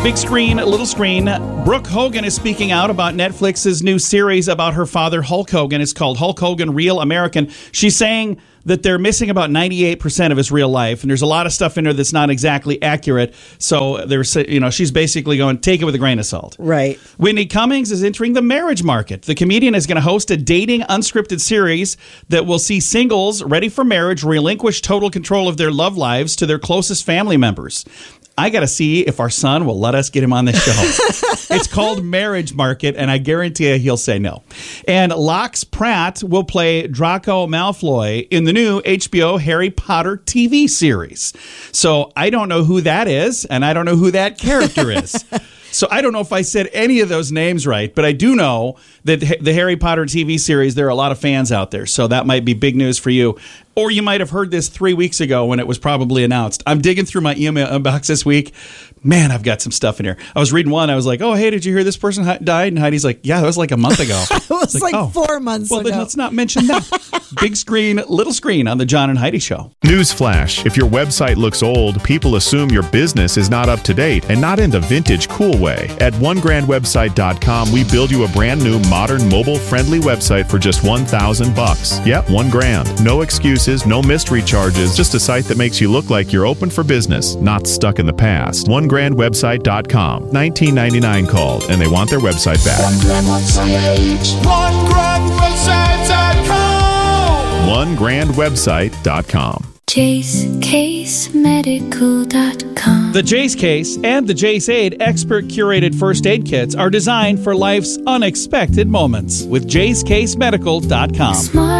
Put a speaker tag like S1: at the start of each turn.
S1: Big screen, little screen. Brooke Hogan is speaking out about Netflix's new series about her father, Hulk Hogan. It's called Hulk Hogan Real American. She's saying that they're missing about 98% of his real life, and there's a lot of stuff in there that's not exactly accurate. So she's basically going, take it with a grain of salt.
S2: Right.
S1: Whitney Cummings is entering the marriage market. The comedian is going to host a dating unscripted series that will see singles ready for marriage relinquish total control of their love lives to their closest family members. I got to see if our son will let us get him on this show. It's called Marriage Market, and I guarantee you he'll say no. And Lox Pratt will play Draco Malfoy in the new HBO Harry Potter TV series. So I don't know who that is, and I don't know who that character is. So I don't know if I said any of those names right, but I do know that the Harry Potter TV series, there are a lot of fans out there. So that might be big news for you. Or you might have heard this 3 weeks ago when it was probably announced. I'm digging through my email inbox this week. Man, I've got some stuff in here. I was reading one. I was like, oh, hey, did you hear this person died? And Heidi's like, yeah, that was like a month ago.
S2: It was like 4 months ago.
S1: Well, then let's not mention that. Big screen, little screen on the John and Heidi Show.
S3: Newsflash. If your website looks old, people assume your business is not up to date and not in the vintage cool way. At onegrandwebsite.com, we build you a brand new, modern, mobile-friendly website for just $1,000. Yep, $1,000. No excuses, no mystery charges, just a site that makes you look like you're open for business, not stuck in the past. onegrandwebsite.com. $19.99 called, and they want their website back. onegrandwebsite.com.
S4: JaceCaseMedical.com.
S1: The Jace Case and the Jace Aid expert curated first aid kits are designed for life's unexpected moments with JaceCaseMedical.com.
S4: Smart